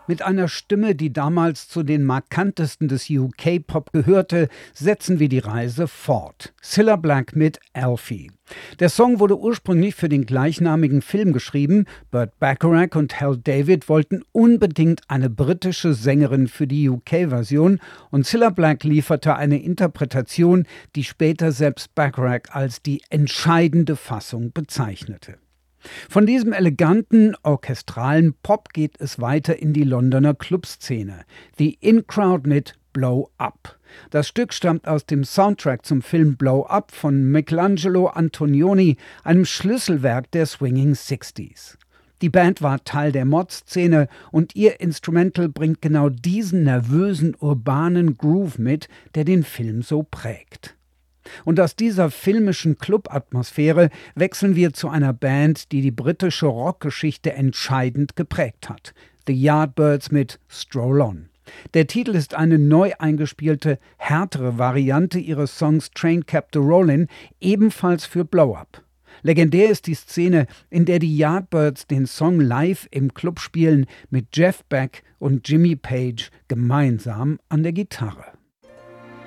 Mit einer Stimme, die damals zu den markantesten des UK-Pop gehörte, setzen wir die Reise fort. Cilla Black mit Alfie. Der Song wurde ursprünglich für den gleichnamigen Film geschrieben. Burt Bacharach und Hal David wollten unbedingt eine britische Sängerin für die UK-Version und Cilla Black lieferte eine Interpretation, die später selbst Bacharach als die entscheidende Fassung bezeichnete. Von diesem eleganten, orchestralen Pop geht es weiter in die Londoner Clubszene. The In-Crowd mit Blow Up. Das Stück stammt aus dem Soundtrack zum Film Blow Up von Michelangelo Antonioni, einem Schlüsselwerk der Swinging Sixties. Die Band war Teil der Mod-Szene und ihr Instrumental bringt genau diesen nervösen, urbanen Groove mit, der den Film so prägt. Und aus dieser filmischen Club-Atmosphäre wechseln wir zu einer Band, die die britische Rockgeschichte entscheidend geprägt hat. The Yardbirds mit Stroll On. Der Titel ist eine neu eingespielte, härtere Variante ihres Songs Train Kept a Rollin', ebenfalls für Blow Up. Legendär ist die Szene, in der die Yardbirds den Song live im Club spielen, mit Jeff Beck und Jimmy Page gemeinsam an der Gitarre.